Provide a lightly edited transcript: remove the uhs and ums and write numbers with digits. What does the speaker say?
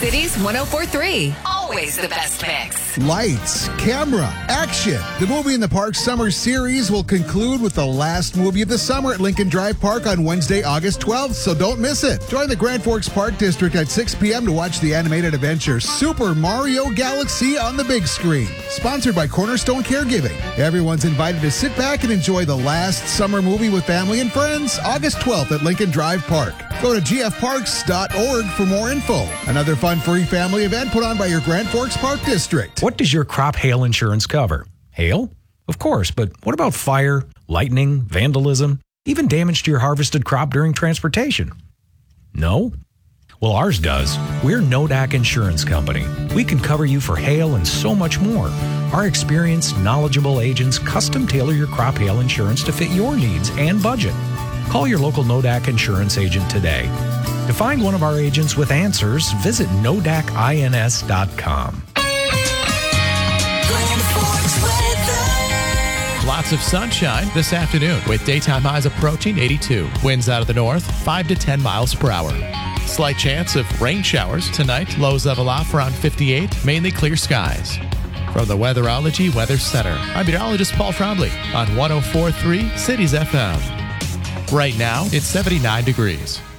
Cities 104.3. Always the best mix. Lights, camera, action. The Movie in the Park Summer Series will conclude with the last movie of the summer at Lincoln Drive Park on Wednesday, August 12th, so don't miss it. Join the Grand Forks Park District at 6 p.m. to watch the animated adventure Super Mario Galaxy on the big screen. Sponsored by Cornerstone Caregiving. Everyone's invited to sit back and enjoy the last summer movie with family and friends, August 12th at Lincoln Drive Park. Go to gfparks.org for more info. Another fun free family event put on by your Grand Forks Park District. What does your crop hail insurance cover? Hail? Of course, but what about fire, lightning, vandalism, even damage to your harvested crop during transportation? No? Well, ours does. We're Nodak Insurance Company. We can cover you for hail and so much more. Our experienced, knowledgeable agents custom tailor your crop hail insurance to fit your needs and budget. Call your local Nodak Insurance agent today. To find one of our agents with answers, visit nodakins.com. Lots of sunshine this afternoon with daytime highs approaching 82. Winds out of the north, 5 to 10 miles per hour. Slight chance of rain showers tonight. Lows level off around 58. Mainly clear skies. From the Weatherology Weather Center, I'm meteorologist Paul Trombley on 104.3 Cities FM. Right now, it's 79 degrees.